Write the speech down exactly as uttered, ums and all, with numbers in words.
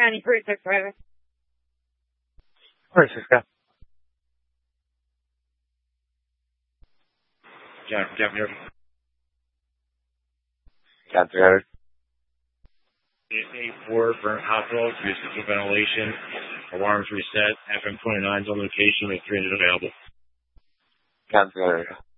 County, forty-six, driver. forty-six, go. John, John here. John three hundred. A four burnt hospital, system ventilation, alarms reset, F M twenty-nine's on location with three hundred available. John three hundred.